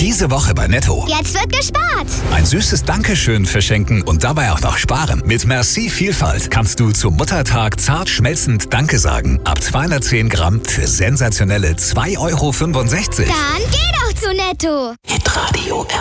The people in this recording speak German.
Diese Woche bei Netto. Jetzt wird gespart. Ein süßes Dankeschön verschenken und dabei auch noch sparen. Mit Merci Vielfalt kannst du zum Muttertag zart schmelzend Danke sagen. Ab 210 Gramm für sensationelle 2,65 €. Dann geh doch zu Netto. Hitradio